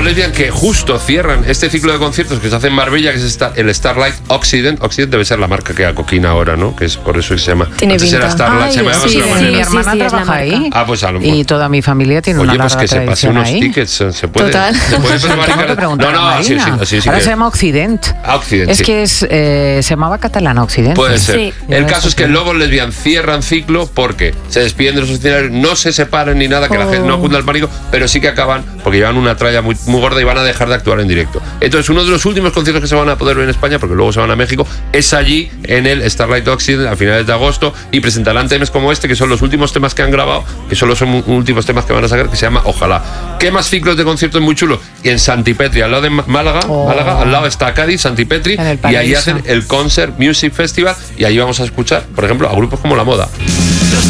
Lesbian, que justo cierran este ciclo de conciertos que se hace en Marbella, que es el Starlight Occident. Occident debe ser la marca que acoquina ahora, ¿no? Que es por eso que se llama. Tiene Antes era pinta. Starlight, se llamaba de otra manera. Mi hermana sí, es la trabaja marca. ahí. Pues a lo mejor. Y toda mi familia tiene una Oye, pues larga que se pase tradición unos ahí. tickets, se puede. Total. Se puede prevaricar. Tengo que preguntar No, a sí, Marina. sí, Ahora que- se llama Occident. Occident, Es sí. que se llamaba Catalana Occident. Puede ser. Sí. El caso es que luego Lesbian cierran ciclo porque se despiden de los escenarios, no se separan ni nada, que la gente no cunda el pánico, pero sí que acaban porque llevan una tralla muy, muy gorda y van a dejar de actuar en directo. Entonces, uno de los últimos conciertos que se van a poder ver en España, porque luego se van a México, es allí en el Starlight Occident a finales de agosto y presentarán temas como este, que son los últimos temas que han grabado, que solo son últimos temas que van a sacar, que se llama Ojalá. ¿Qué más ciclos de conciertos muy chulos? Y en Santipetri, al lado de Málaga, al lado está Cádiz, Santipetri, En el y ahí paraíso. hacen el Concert Music Festival y ahí vamos a escuchar, por ejemplo, a grupos como La Moda.